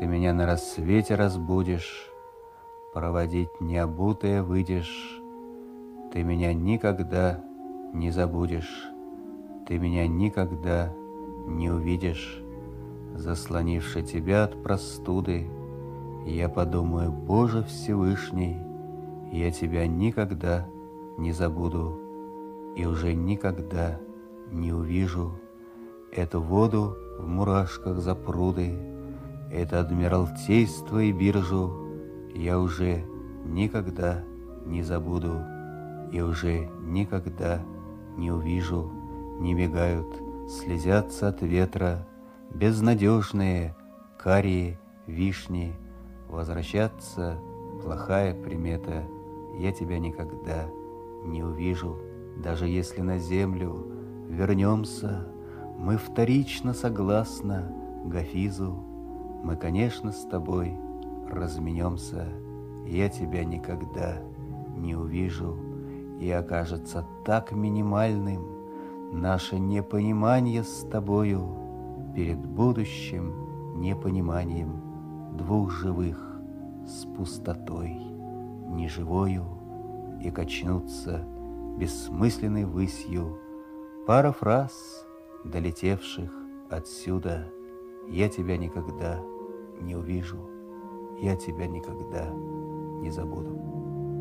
Ты меня на рассвете разбудишь, проводить необутое выйдешь. Ты меня никогда не забудешь, ты меня никогда не увидишь. Заслонивши тебя от простуды, я подумаю: Боже Всевышний, я тебя никогда не забуду и уже никогда не увижу. Эту воду в мурашках запруды, это адмиралтейство и биржу я уже никогда не забуду и уже никогда не увижу. Не мигают, слезятся от ветра безнадежные карие вишни. Возвращаться плохая примета, я тебя никогда не увижу. Даже если на землю вернемся, мы вторично согласно Гафизу, мы, конечно, с тобой разменемся. Я тебя никогда не увижу, и окажется так минимальным наше непонимание с тобою перед будущим непониманием двух живых с пустотой неживою, и качнуться бессмысленной высью пара фраз, долетевших отсюда. Я тебя никогда не увижу, я тебя никогда не забуду.